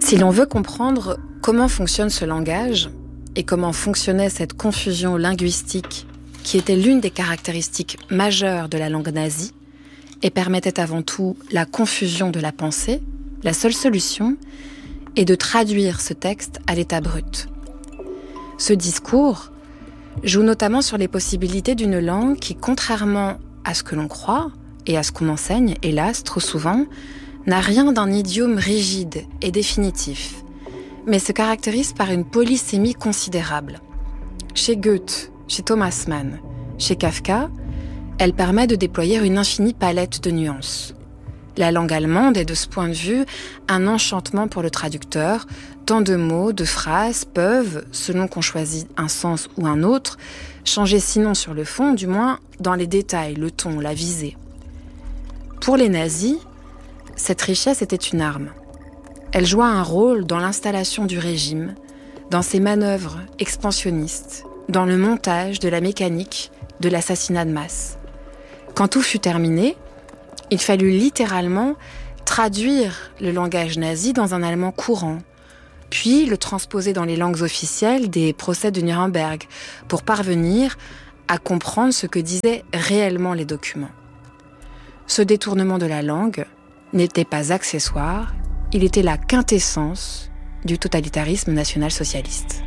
Si l'on veut comprendre comment fonctionne ce langage et comment fonctionnait cette confusion linguistique qui était l'une des caractéristiques majeures de la langue nazie et permettait avant tout la confusion de la pensée, la seule solution est de traduire ce texte à l'état brut. Ce discours joue notamment sur les possibilités d'une langue qui, contrairement à ce que l'on croit et à ce qu'on enseigne, hélas, trop souvent, n'a rien d'un idiome rigide et définitif, mais se caractérise par une polysémie considérable. Chez Goethe, chez Thomas Mann, chez Kafka, elle permet de déployer une infinie palette de nuances. La langue allemande est de ce point de vue un enchantement pour le traducteur. Tant de mots, de phrases peuvent, selon qu'on choisit un sens ou un autre, changer sinon sur le fond, du moins dans les détails, le ton, la visée. Pour les nazis, cette richesse était une arme. Elle joua un rôle dans l'installation du régime, dans ses manœuvres expansionnistes, dans le montage de la mécanique de l'assassinat de masse. Quand tout fut terminé, il fallut littéralement traduire le langage nazi dans un allemand courant, puis le transposer dans les langues officielles des procès de Nuremberg pour parvenir à comprendre ce que disaient réellement les documents. Ce détournement de la langue n'était pas accessoire, il était la quintessence du totalitarisme national-socialiste.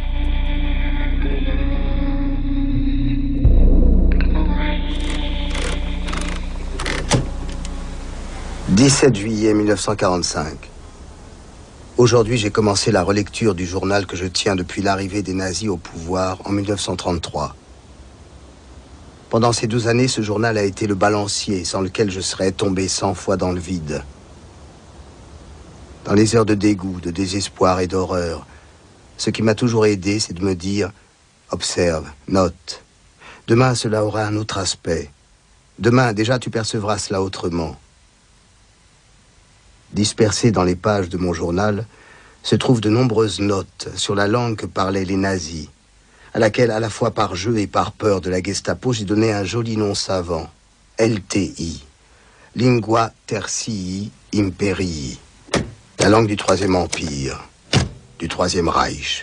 « 17 juillet 1945. Aujourd'hui, j'ai commencé la relecture du journal que je tiens depuis l'arrivée des nazis au pouvoir en 1933. Pendant ces 12 années, ce journal a été le balancier sans lequel je serais tombé 100 fois dans le vide. Dans les heures de dégoût, de désespoir et d'horreur, ce qui m'a toujours aidé, c'est de me dire « Observe, note. Demain, cela aura un autre aspect. Demain, déjà, tu percevras cela autrement. » Dispersées dans les pages de mon journal, se trouvent de nombreuses notes sur la langue que parlaient les nazis, à laquelle, à la fois par jeu et par peur de la Gestapo, j'ai donné un joli nom savant, LTI, Lingua Tertii Imperii, la langue du Troisième Empire, du Troisième Reich.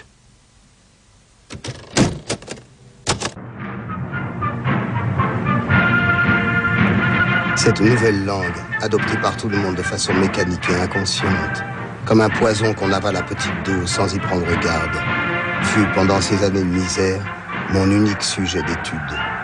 Cette nouvelle langue, adoptée par tout le monde de façon mécanique et inconsciente, comme un poison qu'on avale à petite dose sans y prendre garde, fut, pendant ces années de misère, mon unique sujet d'étude.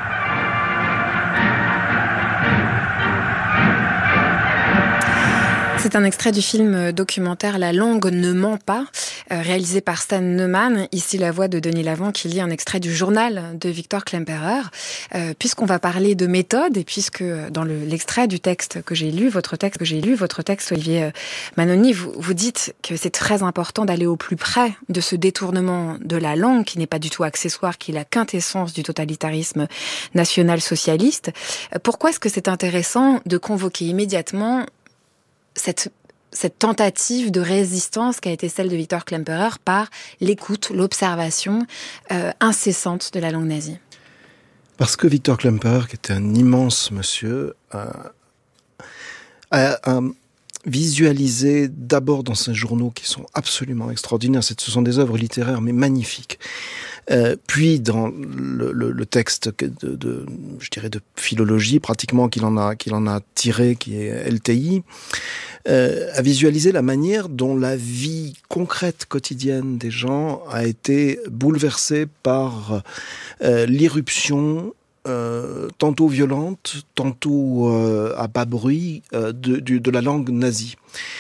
C'est un extrait du film documentaire La langue ne ment pas, réalisé par Stan Neumann. Ici, la voix de Denis Lavant qui lit un extrait du journal de Victor Klemperer. Puisqu'on va parler de méthode, et puisque dans l'extrait du texte que j'ai lu, votre texte, Olivier Manoni, vous dites que c'est très important d'aller au plus près de ce détournement de la langue, qui n'est pas du tout accessoire, qui est la quintessence du totalitarisme national-socialiste. Pourquoi est-ce que c'est intéressant de convoquer immédiatement cette tentative de résistance qui a été celle de Victor Klemperer par l'écoute, l'observation incessante de la langue nazie? Parce que Victor Klemperer, qui était un immense monsieur, a visualisé d'abord dans ses journaux qui sont absolument extraordinaires, ce sont des œuvres littéraires mais magnifiques, puis dans le texte de philologie pratiquement qu'il en a tiré, qui est LTI, a visualisé la manière dont la vie concrète quotidienne des gens a été bouleversée par l'irruption tantôt violente, tantôt à bas bruit de la langue nazie.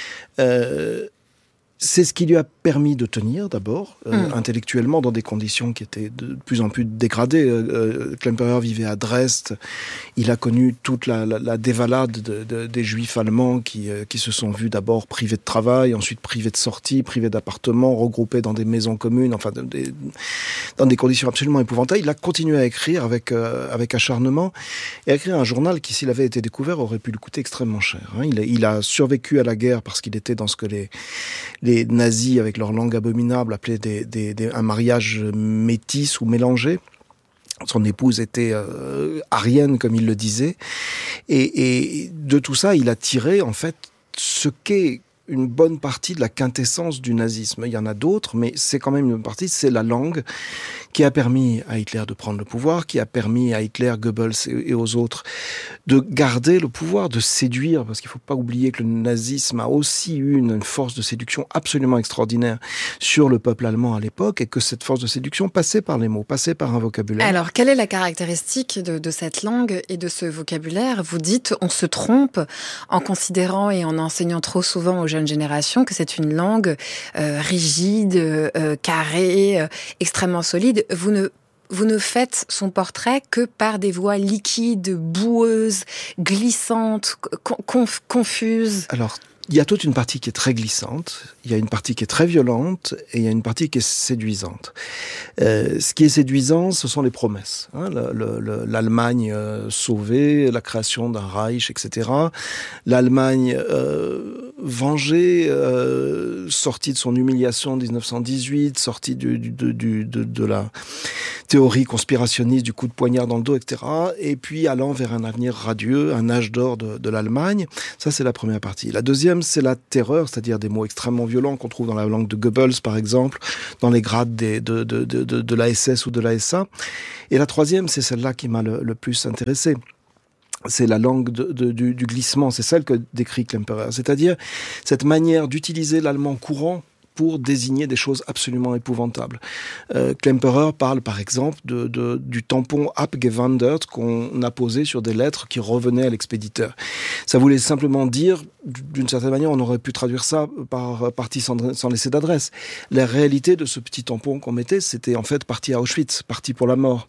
C'est ce qui lui a permis de tenir, d'abord, intellectuellement, dans des conditions qui étaient de plus en plus dégradées. Klemperer vivait à Dresde. Il a connu toute la dévalade des juifs allemands qui se sont vus d'abord privés de travail, ensuite privés de sortie, privés d'appartements, regroupés dans des maisons communes, enfin, dans des conditions absolument épouvantables. Il a continué à écrire avec acharnement, et à écrire un journal qui, s'il avait été découvert, aurait pu lui coûter extrêmement cher. Il a survécu à la guerre parce qu'il était dans ce que les nazis, avec leur langue abominable, appelaient un mariage métis ou mélangé. Son épouse était aryenne, comme il le disait. Et de tout ça, il a tiré, en fait, ce qu'est une bonne partie de la quintessence du nazisme. Il y en a d'autres, mais c'est quand même une bonne partie. C'est la langue qui a permis à Hitler de prendre le pouvoir, qui a permis à Hitler, Goebbels et aux autres de garder le pouvoir, de séduire, parce qu'il ne faut pas oublier que le nazisme a aussi eu une force de séduction absolument extraordinaire sur le peuple allemand à l'époque, et que cette force de séduction passait par les mots, passait par un vocabulaire. Alors, quelle est la caractéristique de cette langue et de ce vocabulaire ? Vous dites, on se trompe en considérant et en enseignant trop souvent aux jeunes générations que c'est une langue rigide, carrée, extrêmement solide. Vous ne faites son portrait que par des voix liquides, boueuses, glissantes, confuses. Alors, il y a toute une partie qui est très glissante, il y a une partie qui est très violente, et il y a une partie qui est séduisante. Ce qui est séduisant, ce sont les promesses. L'Allemagne sauvée, la création d'un Reich, etc. L'Allemagne vengée, sortie de son humiliation en 1918, sortie de la théorie conspirationniste du coup de poignard dans le dos, etc. Et puis allant vers un avenir radieux, un âge d'or de l'Allemagne. Ça, c'est la première partie. La deuxième, c'est la terreur, c'est-à-dire des mots extrêmement violents qu'on trouve dans la langue de Goebbels, par exemple, dans les grades de la SS ou de la SA. Et la troisième, c'est celle-là qui m'a le plus intéressé. C'est la langue du glissement, c'est celle que décrit Klemperer. C'est-à-dire cette manière d'utiliser l'allemand courant pour désigner des choses absolument épouvantables. Klemperer parle par exemple du tampon abgewandert qu'on a posé sur des lettres qui revenaient à l'expéditeur. Ça voulait simplement dire, d'une certaine manière, on aurait pu traduire ça par partie sans laisser d'adresse. La réalité de ce petit tampon qu'on mettait, c'était en fait partie à Auschwitz, partie pour la mort.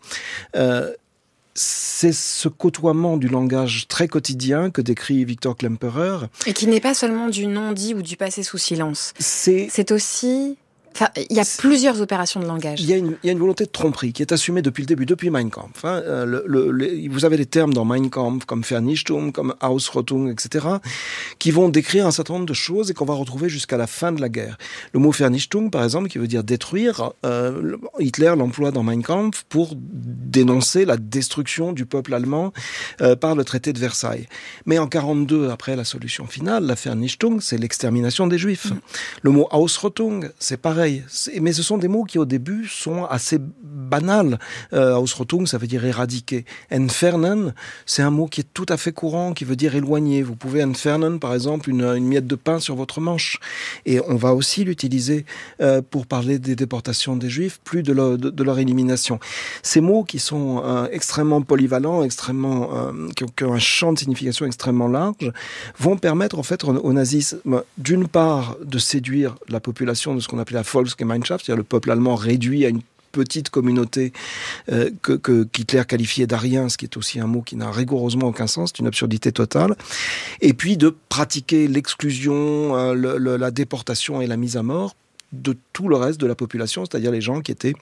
C'est ce côtoiement du langage très quotidien que décrit Victor Klemperer. Et qui n'est pas seulement du non-dit ou du passé sous silence. C'est aussi... Enfin, il y a plusieurs opérations de langage. Il y a une volonté de tromperie qui est assumée depuis le début, depuis Mein Kampf. Vous avez des termes dans Mein Kampf comme Vernichtung, comme Ausrottung, etc., qui vont décrire un certain nombre de choses et qu'on va retrouver jusqu'à la fin de la guerre. Le mot Vernichtung, par exemple, qui veut dire détruire, Hitler l'emploie dans Mein Kampf pour dénoncer la destruction du peuple allemand par le traité de Versailles. Mais en 1942, après la solution finale, la Vernichtung, c'est l'extermination des Juifs. Le mot Ausrottung, c'est pareil. Mais ce sont des mots qui, au début, sont assez banals. Ausrottung, ça veut dire éradiquer. Entfernen, c'est un mot qui est tout à fait courant, qui veut dire éloigner. Vous pouvez entfernen, par exemple, une miette de pain sur votre manche. Et on va aussi l'utiliser pour parler des déportations des Juifs, plus de leur élimination. Ces mots qui sont extrêmement polyvalents, qui ont un champ de signification extrêmement large, vont permettre, en fait, au nazisme, d'une part, de séduire la population de ce qu'on appelait la Volksgemeinschaft, c'est-à-dire le peuple allemand réduit à une petite communauté qu'Hitler qualifiait d'arien, ce qui est aussi un mot qui n'a rigoureusement aucun sens, c'est une absurdité totale, et puis de pratiquer l'exclusion, la déportation et la mise à mort de tout le reste de la population, c'est-à-dire les gens qui étaient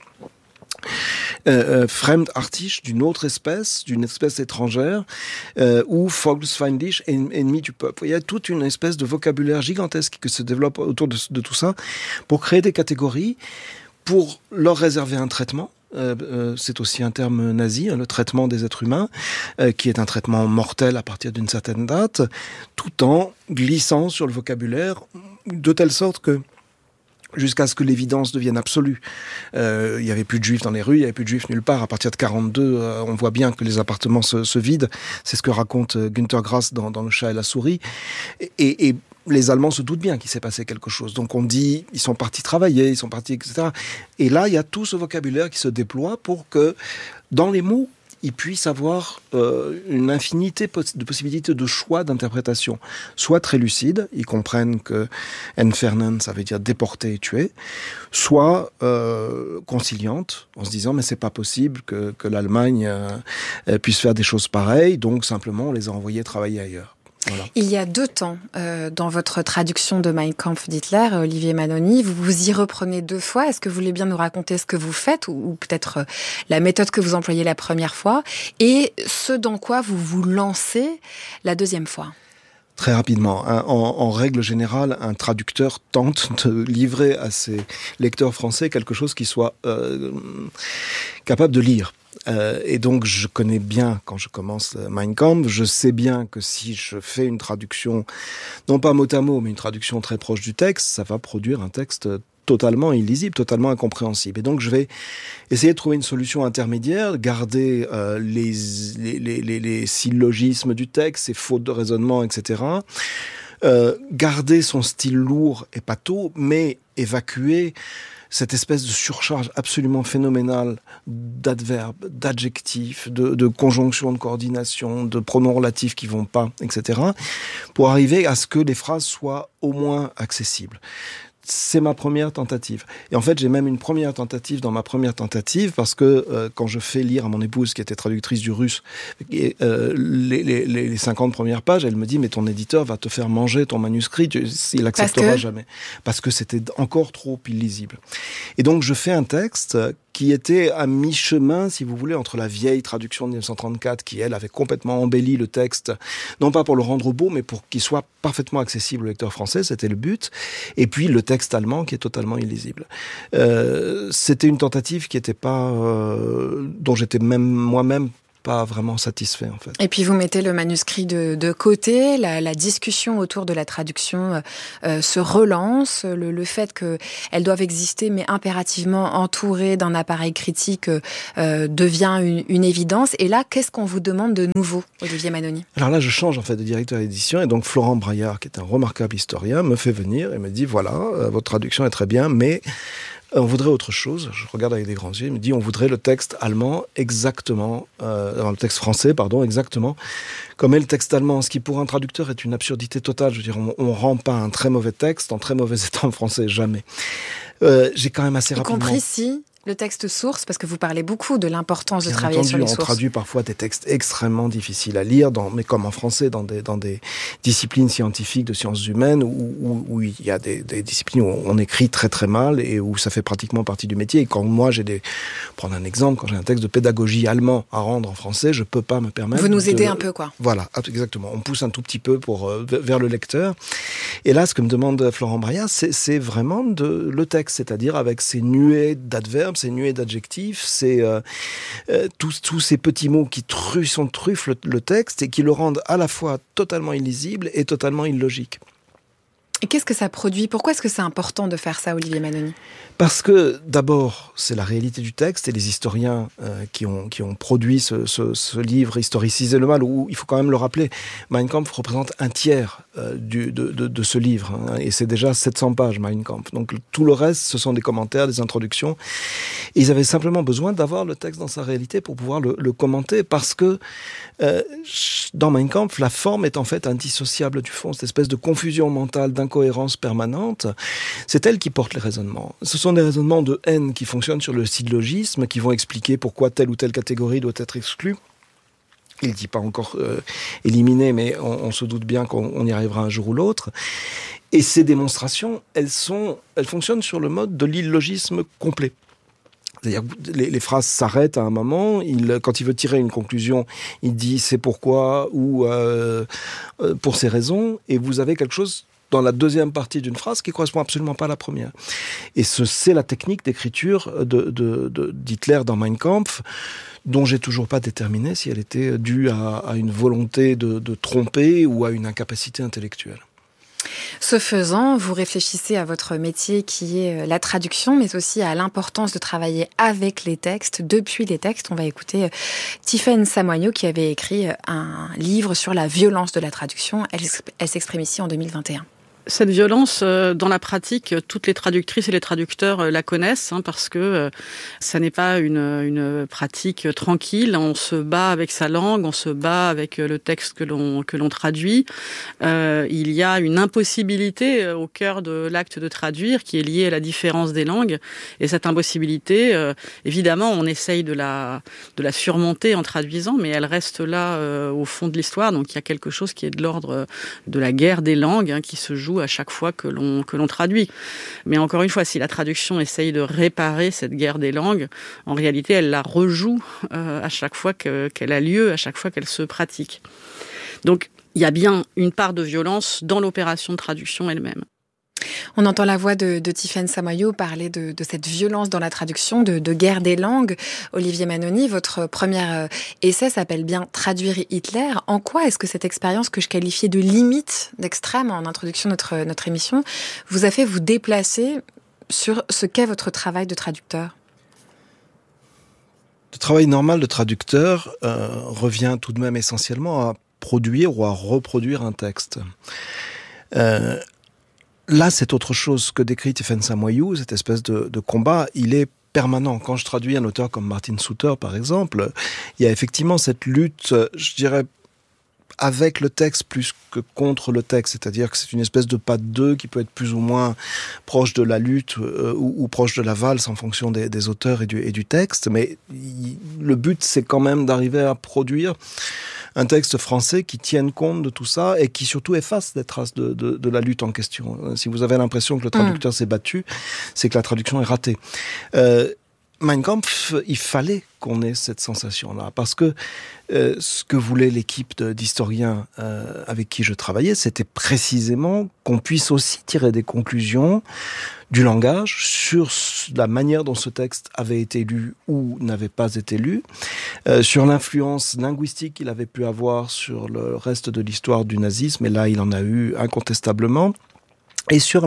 fremdartig, d'une autre espèce, d'une espèce étrangère, ou volksfeindlich, ennemi du peuple. Il y a toute une espèce de vocabulaire gigantesque qui se développe autour de tout ça pour créer des catégories, pour leur réserver un traitement. C'est aussi un terme nazi, le traitement des êtres humains, qui est un traitement mortel à partir d'une certaine date, tout en glissant sur le vocabulaire, de telle sorte que jusqu'à ce que l'évidence devienne absolue. Il n'y avait plus de juifs dans les rues, il n'y avait plus de juifs nulle part. À partir de 1942, on voit bien que les appartements se vident. C'est ce que raconte Günter Grass dans Le chat et la souris. Et les Allemands se doutent bien qu'il s'est passé quelque chose. Donc on dit, ils sont partis travailler, ils sont partis, etc. Et là, il y a tout ce vocabulaire qui se déploie pour que, dans les mots, ils puissent avoir une infinité de possibilités de choix d'interprétation. Soit très lucides, ils comprennent que entfernen, ça veut dire déporter et tuer, soit conciliantes, en se disant mais c'est pas possible que l'Allemagne puisse faire des choses pareilles, donc simplement on les a envoyés travailler ailleurs. Voilà. Il y a 2 temps, dans votre traduction de Mein Kampf d'Hitler, Olivier Manoni, vous y reprenez 2 fois. Est-ce que vous voulez bien nous raconter ce que vous faites, ou peut-être la méthode que vous employez la première fois, et ce dans quoi vous vous lancez la deuxième fois ? Très rapidement. En règle générale, un traducteur tente de livrer à ses lecteurs français quelque chose qui soit capable de lire. Et donc, je connais bien, quand je commence Mein Kampf, je sais bien que si je fais une traduction, non pas mot à mot, mais une traduction très proche du texte, ça va produire un texte totalement illisible, totalement incompréhensible. Et donc, je vais essayer de trouver une solution intermédiaire, garder les syllogismes du texte, ses fautes de raisonnement, etc., garder son style lourd et pâteau, mais évacuer cette espèce de surcharge absolument phénoménale d'adverbes, d'adjectifs, de conjonctions, de coordination, de pronoms relatifs qui vont pas, etc., pour arriver à ce que les phrases soient au moins accessibles. C'est ma première tentative. Et en fait, j'ai même une première tentative dans ma première tentative, parce que quand je fais lire à mon épouse, qui était traductrice du russe, les 50 premières pages, elle me dit « Mais ton éditeur va te faire manger ton manuscrit, il acceptera jamais. » Parce que c'était encore trop illisible. Et donc, je fais un texte qui était à mi-chemin, si vous voulez, entre la vieille traduction de 1934, qui, elle, avait complètement embelli le texte, non pas pour le rendre beau, mais pour qu'il soit parfaitement accessible au lecteur français, c'était le but, et puis le texte allemand, qui est totalement illisible. C'était une tentative qui était pas, dont j'étais même moi-même pas vraiment satisfait, en fait. Et puis vous mettez le manuscrit de côté, la discussion autour de la traduction se relance, le fait qu'elles doivent exister mais impérativement entourées d'un appareil critique devient une évidence. Et là, qu'est-ce qu'on vous demande de nouveau, Olivier Manoni ? Alors là, je change en fait de directeur d'édition, et donc Florent Braillard, qui est un remarquable historien, me fait venir et me dit, voilà, votre traduction est très bien, mais on voudrait autre chose. Je regarde avec des grands yeux. Il me dit, on voudrait le texte allemand exactement, le texte français, pardon, exactement, comme est le texte allemand. Ce qui, pour un traducteur, est une absurdité totale. Je veux dire, on rend pas un très mauvais texte en très mauvais état en français, jamais. J'ai quand même assez rapidement... Y compris si le texte source, parce que vous parlez beaucoup de l'importance de Bien travailler entendu, sur les sources. On traduit parfois des textes extrêmement difficiles à lire, mais comme en français, dans des disciplines scientifiques de sciences humaines, où il y a des disciplines où on écrit très très mal et où ça fait pratiquement partie du métier. Et quand moi prendre un exemple, quand j'ai un texte de pédagogie allemand à rendre en français, je peux pas me permettre. Vous nous aidez un peu, quoi. Voilà, exactement. On pousse un tout petit peu vers le lecteur. Et là, ce que me demande Florent Braillard, c'est vraiment le texte, c'est-à-dire avec ses nuées d'adverbes, ces nuées d'adjectifs, tous ces petits mots qui truffent le texte et qui le rendent à la fois totalement illisible et totalement illogique. Et qu'est-ce que ça produit ? Pourquoi est-ce que c'est important de faire ça, Olivier Manoni ? Parce que, d'abord, c'est la réalité du texte, et les historiens qui ont produit ce livre, historicisé le mal, où il faut quand même le rappeler, Mein Kampf représente un tiers de ce livre, hein, et c'est déjà 700 pages, Mein Kampf. Donc tout le reste, ce sont des commentaires, des introductions. Et ils avaient simplement besoin d'avoir le texte dans sa réalité pour pouvoir le commenter, parce que dans Mein Kampf, la forme est en fait indissociable du fond, cette espèce de confusion mentale, d'incohérence permanente, c'est elle qui porte les raisonnements. Ce sont des raisonnements de haine qui fonctionnent sur le syllogisme, qui vont expliquer pourquoi telle ou telle catégorie doit être exclue. Il ne dit pas encore éliminée, mais on se doute bien qu'on y arrivera un jour ou l'autre. Et ces démonstrations, elles fonctionnent sur le mode de l'illogisme complet. C'est-à-dire que les phrases s'arrêtent à un moment, quand il veut tirer une conclusion, il dit c'est pourquoi ou pour ces raisons, et vous avez quelque chose dans la deuxième partie d'une phrase qui correspond absolument pas à la première. Et c'est la technique d'écriture d'Hitler dans Mein Kampf, dont j'ai toujours pas déterminé si elle était due à une volonté de tromper ou à une incapacité intellectuelle. Ce faisant, vous réfléchissez à votre métier qui est la traduction, mais aussi à l'importance de travailler avec les textes, depuis les textes. On va écouter Tiffaine Samoigno qui avait écrit un livre sur la violence de la traduction. Elle s'exprime ici en 2021. Cette violence, dans la pratique, toutes les traductrices et les traducteurs la connaissent, parce que ça n'est pas une pratique tranquille. On se bat avec sa langue, on se bat avec le texte que l'on traduit. Il y a une impossibilité au cœur de l'acte de traduire qui est liée à la différence des langues. Et cette impossibilité, évidemment, on essaye de la surmonter en traduisant, mais elle reste là au fond de l'histoire. Donc il y a quelque chose qui est de l'ordre de la guerre des langues qui se joue à chaque fois que l'on traduit. Mais encore une fois, si la traduction essaye de réparer cette guerre des langues, en réalité, elle la rejoue à chaque fois qu'elle a lieu, à chaque fois qu'elle se pratique. Donc, il y a bien une part de violence dans l'opération de traduction elle-même. On entend la voix de Tiffaine Samoyau parler de cette violence dans la traduction, de guerre des langues. Olivier Manoni, votre premier essai s'appelle bien « Traduire Hitler ». En quoi est-ce que cette expérience que je qualifiais de limite, d'extrême en introduction de notre émission, vous a fait vous déplacer sur ce qu'est votre travail de traducteur ? Le travail normal de traducteur revient tout de même essentiellement à produire ou à reproduire un texte. Là, c'est autre chose que décrit Tiffaine Samoyau, cette espèce de combat, il est permanent. Quand je traduis un auteur comme Martin Suter, par exemple, il y a effectivement cette lutte, je dirais, avec le texte plus que contre le texte, c'est-à-dire que c'est une espèce de pas de deux qui peut être plus ou moins proche de la lutte ou proche de la valse en fonction des auteurs et du texte, mais le but c'est quand même d'arriver à produire un texte français qui tienne compte de tout ça et qui surtout efface des traces de la lutte en question. Si vous avez l'impression que le traducteur s'est battu, c'est que la traduction est ratée. Mein Kampf, il fallait qu'on ait cette sensation-là, parce que ce que voulait l'équipe d'historiens avec qui je travaillais, c'était précisément qu'on puisse aussi tirer des conclusions du langage sur la manière dont ce texte avait été lu ou n'avait pas été lu, sur l'influence linguistique qu'il avait pu avoir sur le reste de l'histoire du nazisme, et là il en a eu incontestablement, et sur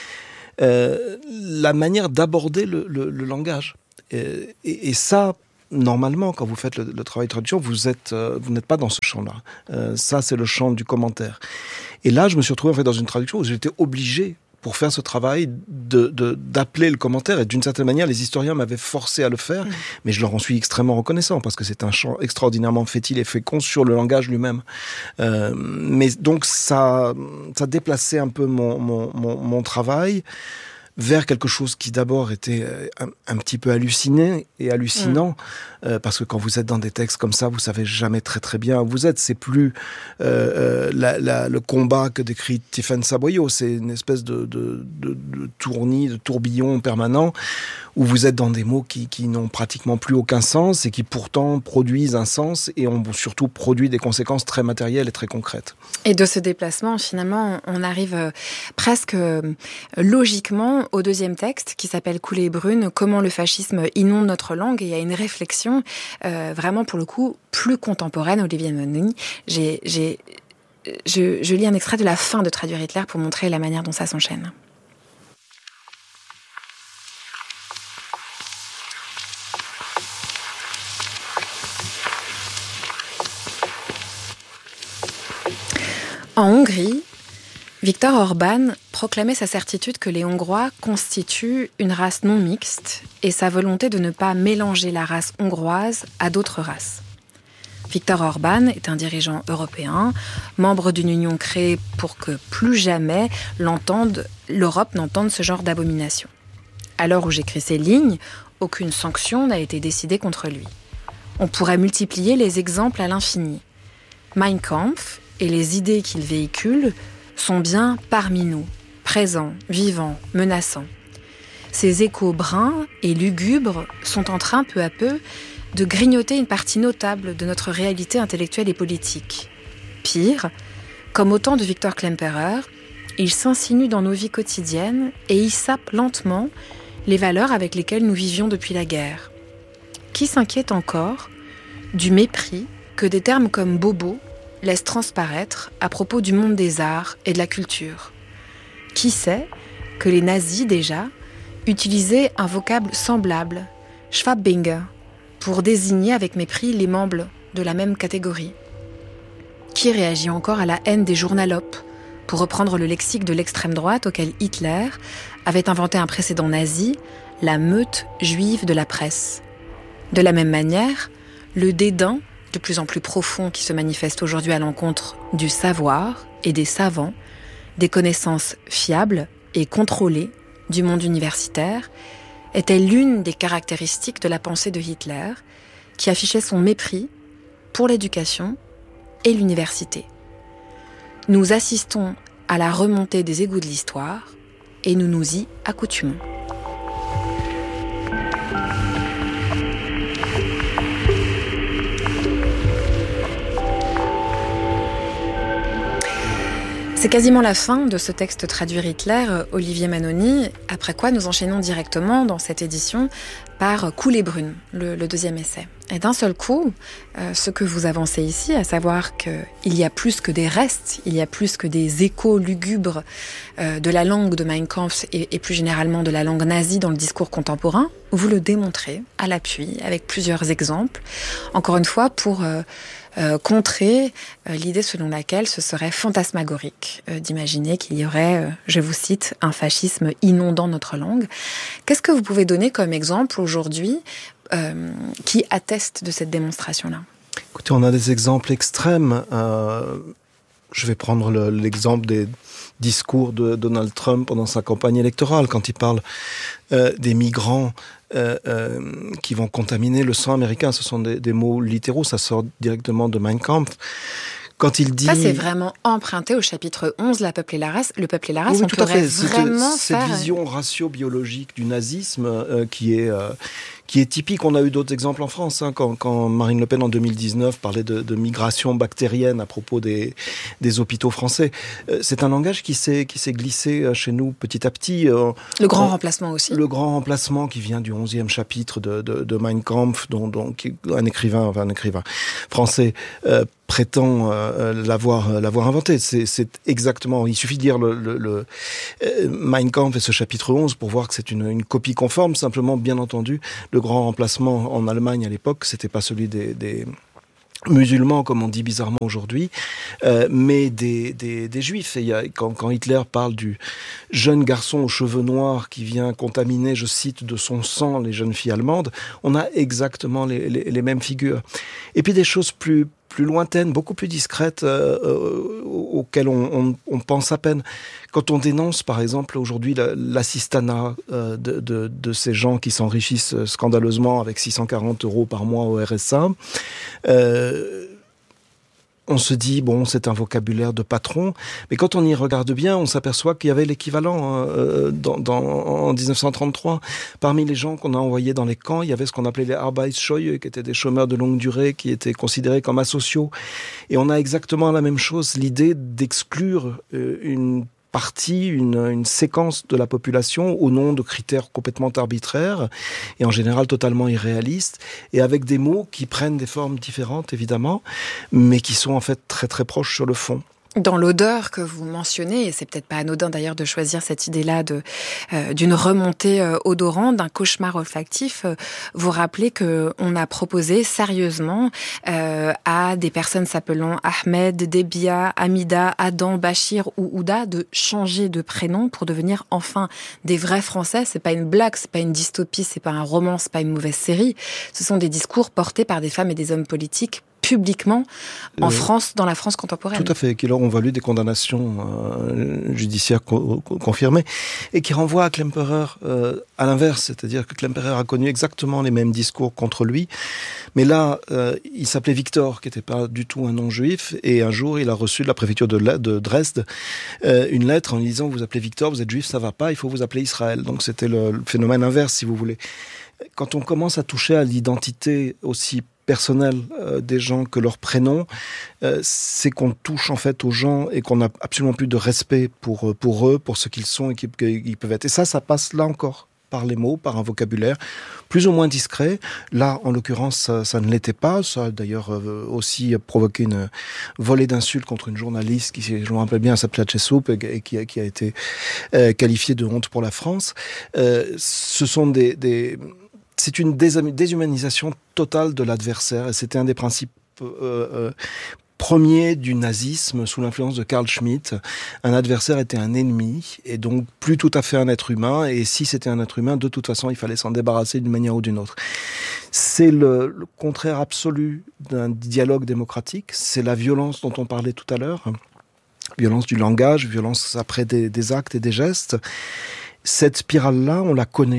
la manière d'aborder le langage. Et ça, normalement, quand vous faites le travail de traduction, vous n'êtes pas dans ce champ-là. Ça, c'est le champ du commentaire. Et là, je me suis retrouvé en fait dans une traduction où j'étais obligé, pour faire ce travail, d'appeler le commentaire. Et d'une certaine manière, les historiens m'avaient forcé à le faire, mais je leur en suis extrêmement reconnaissant, parce que c'est un champ extraordinairement fertile et fécond sur le langage lui-même. Mais donc, ça déplaçait un peu mon travail vers quelque chose qui d'abord était un petit peu hallucinant, parce que quand vous êtes dans des textes comme ça, vous savez jamais très très bien où vous êtes. C'est plus le combat que décrit Tiffaine Samoyau, c'est une espèce de tournis, de tourbillon permanent, où vous êtes dans des mots qui n'ont pratiquement plus aucun sens et qui pourtant produisent un sens et ont surtout produit des conséquences très matérielles et très concrètes. Et de ce déplacement, finalement, on arrive presque logiquement au deuxième texte qui s'appelle Coulée brune, comment le fascisme inonde notre langue, et il y a une réflexion vraiment pour le coup plus contemporaine, Olivier Manoni. Je lis un extrait de la fin de Traduire Hitler pour montrer la manière dont ça s'enchaîne. En Hongrie, Viktor Orbán proclamait sa certitude que les Hongrois constituent une race non mixte et sa volonté de ne pas mélanger la race hongroise à d'autres races. Viktor Orbán est un dirigeant européen, membre d'une union créée pour que plus jamais l'Europe n'entende ce genre d'abomination. À l'heure où j'écris ces lignes, aucune sanction n'a été décidée contre lui. On pourrait multiplier les exemples à l'infini. Mein Kampf et les idées qu'il véhicule sont bien parmi nous, présents, vivants, menaçants. Ces échos bruns et lugubres sont en train, peu à peu, de grignoter une partie notable de notre réalité intellectuelle et politique. Pire, comme au temps de Victor Klemperer, ils s'insinuent dans nos vies quotidiennes et y sapent lentement les valeurs avec lesquelles nous vivions depuis la guerre. Qui s'inquiète encore du mépris que des termes comme « bobo » laisse transparaître à propos du monde des arts et de la culture? Qui sait que les nazis, déjà, utilisaient un vocable semblable, Schwabbinger, pour désigner avec mépris les membres de la même catégorie? Qui réagit encore à la haine des journalopes, pour reprendre le lexique de l'extrême droite auquel Hitler avait inventé un précédent nazi, la meute juive de la presse? De la même manière, le dédain de plus en plus profond qui se manifeste aujourd'hui à l'encontre du savoir et des savants, des connaissances fiables et contrôlées du monde universitaire, était l'une des caractéristiques de la pensée de Hitler, qui affichait son mépris pour l'éducation et l'université. Nous assistons à la remontée des égouts de l'histoire et nous nous y accoutumons. C'est quasiment la fin de ce texte Traduire Hitler, Olivier Manoni, après quoi nous enchaînons directement dans cette édition par Coulée brune, le deuxième essai. Et d'un seul coup, ce que vous avancez ici, à savoir qu'il y a plus que des restes, il y a plus que des échos lugubres de la langue de Mein Kampf et plus généralement de la langue nazie dans le discours contemporain, vous le démontrez à l'appui avec plusieurs exemples, encore une fois pour contrer l'idée selon laquelle ce serait fantasmagorique d'imaginer qu'il y aurait, je vous cite, un fascisme inondant notre langue. Qu'est-ce que vous pouvez donner comme exemple aujourd'hui qui atteste de cette démonstration-là? Écoutez, on a des exemples extrêmes. Je vais prendre l'exemple des discours de Donald Trump pendant sa campagne électorale, quand il parle des migrants qui vont contaminer le sang américain. Ce sont des mots littéraux, ça sort directement de Mein Kampf. Quand il dit... Ça, c'est vraiment emprunté au chapitre 11, Le peuple et la race. Oui, on tout à pourrait fait. vraiment cette faire... vision ratio-biologique du nazisme qui est typique. On a eu d'autres exemples en France, quand Marine Le Pen en 2019 parlait de migration bactérienne à propos des hôpitaux français. C'est un langage qui s'est glissé chez nous petit à petit. Le grand remplacement aussi. Le grand remplacement qui vient du 11e chapitre de Mein Kampf, dont un écrivain français prétend l'avoir inventé. C'est exactement... Il suffit de lire le Mein Kampf et ce chapitre 11 pour voir que c'est une copie conforme. Simplement, bien entendu, le grand remplacement en Allemagne à l'époque, c'était pas celui des musulmans, comme on dit bizarrement aujourd'hui, mais des juifs. Et quand Hitler parle du jeune garçon aux cheveux noirs qui vient contaminer, je cite, de son sang les jeunes filles allemandes, on a exactement les mêmes figures. Et puis des choses plus lointaines, beaucoup plus discrètes, auxquelles on pense à peine. Quand on dénonce, par exemple, aujourd'hui l'assistanat de ces gens qui s'enrichissent scandaleusement avec 640 € par mois au RSA, on se dit, bon, c'est un vocabulaire de patron, mais quand on y regarde bien, on s'aperçoit qu'il y avait l'équivalent en 1933. Parmi les gens qu'on a envoyés dans les camps, il y avait ce qu'on appelait les Arbeitsscheue, qui étaient des chômeurs de longue durée, qui étaient considérés comme asociaux. Et on a exactement la même chose, l'idée d'exclure une partie, une séquence de la population au nom de critères complètement arbitraires et en général totalement irréalistes et avec des mots qui prennent des formes différentes évidemment, mais qui sont en fait très très proches sur le fond. Dans l'odeur que vous mentionnez, et c'est peut-être pas anodin d'ailleurs de choisir cette idée-là d'une remontée odorante, d'un cauchemar olfactif, vous rappelez que on a proposé sérieusement à des personnes s'appelant Ahmed, Debia, Hamida, Adam, Bachir ou Ouda de changer de prénom pour devenir enfin des vrais Français. C'est pas une blague, c'est pas une dystopie, c'est pas un roman, c'est pas une mauvaise série. Ce sont des discours portés par des femmes et des hommes politiques publiquement en France, dans la France contemporaine. Tout à fait, qui leur ont valu des condamnations judiciaires confirmées et qui renvoient à Klemperer à l'inverse, c'est-à-dire que Klemperer a connu exactement les mêmes discours contre lui, mais là, il s'appelait Victor, qui n'était pas du tout un nom juif, et un jour, il a reçu de la préfecture de Dresde une lettre en lui disant « Vous appelez Victor, vous êtes juif, ça va pas, il faut vous appeler Israël ». Donc c'était le phénomène inverse, si vous voulez. Quand on commence à toucher à l'identité aussi personnel des gens que leur prénom, c'est qu'on touche en fait aux gens et qu'on n'a absolument plus de respect pour eux, pour ce qu'ils sont et qu'ils peuvent être. Et ça passe là encore par les mots, par un vocabulaire plus ou moins discret. Là, en l'occurrence, ça ne l'était pas. Ça a d'ailleurs aussi provoqué une volée d'insultes contre une journaliste qui, je me rappelle bien, s'appelait Chesoup et qui a été qualifiée de honte pour la France. Ce sont c'est une déshumanisation totale de l'adversaire et c'était un des principes premiers du nazisme sous l'influence de Carl Schmitt. Un adversaire était un ennemi et donc plus tout à fait un être humain et si c'était un être humain, de toute façon, il fallait s'en débarrasser d'une manière ou d'une autre. C'est le contraire absolu d'un dialogue démocratique, c'est la violence dont on parlait tout à l'heure, violence du langage, violence après des actes et des gestes. Cette spirale-là, on la connaît.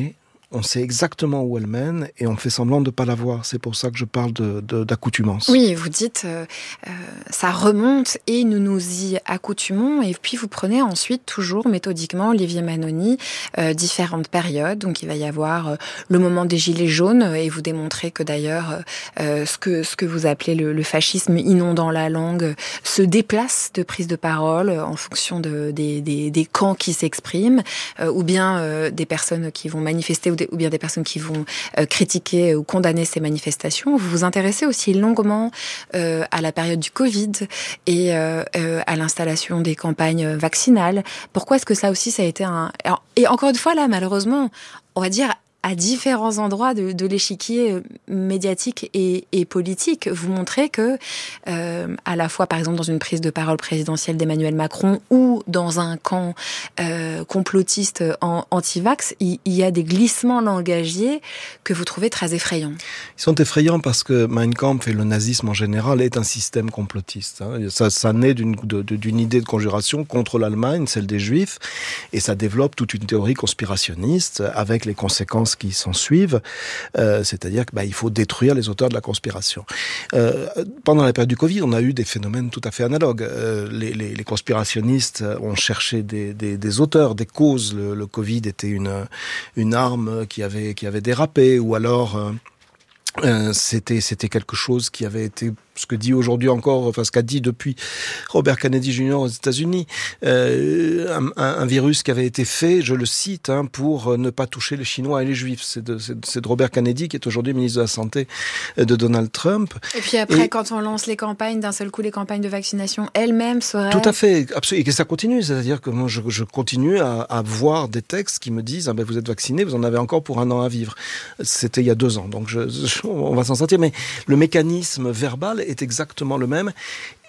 on sait exactement où elle mène et on fait semblant de ne pas la voir. C'est pour ça que je parle d'accoutumance. Oui, vous dites ça remonte et nous nous y accoutumons, et puis vous prenez ensuite toujours méthodiquement, Olivier Manoni, différentes périodes. Donc il va y avoir le moment des Gilets jaunes, et vous démontrez que d'ailleurs ce que vous appelez le fascisme inondant la langue se déplace de prise de parole en fonction des camps qui s'expriment, ou bien des personnes qui vont manifester, ou bien des personnes qui vont critiquer ou condamner ces manifestations. Vous vous intéressez aussi longuement à la période du Covid et à l'installation des campagnes vaccinales. Pourquoi est-ce que ça aussi, ça a été Et encore une fois, là, malheureusement, on va dire à différents endroits de l'échiquier médiatique et politique, vous montrez que, à la fois, par exemple, dans une prise de parole présidentielle d'Emmanuel Macron ou dans un camp complotiste anti-vax, il y a des glissements langagiers que vous trouvez très effrayants. Ils sont effrayants parce que Mein Kampf et le nazisme en général est un système complotiste. Ça naît d'une idée de conjuration contre l'Allemagne, celle des Juifs, et ça développe toute une théorie conspirationniste avec les conséquences qui s'en suivent, c'est-à-dire qu'il faut détruire les auteurs de la conspiration. Pendant la période du Covid, on a eu des phénomènes tout à fait analogues. Les conspirationnistes ont cherché des auteurs, des causes. Le Covid était une arme qui avait dérapé, ou alors c'était quelque chose qui avait été, ce que dit aujourd'hui encore, enfin ce qu'a dit depuis Robert Kennedy Jr. aux États-Unis, un virus qui avait été fait, je le cite, pour ne pas toucher les Chinois et les Juifs. C'est de Robert Kennedy, qui est aujourd'hui ministre de la Santé de Donald Trump. Et puis après, quand on lance les campagnes, d'un seul coup, les campagnes de vaccination elles-mêmes seraient... Tout à fait, absolument. Et que ça continue, c'est-à-dire que moi, je continue à voir des textes qui me disent vous êtes vacciné, vous en avez encore pour 1 an à vivre. C'était il y a 2 ans, donc on va s'en sortir. Mais le mécanisme verbal est exactement le même.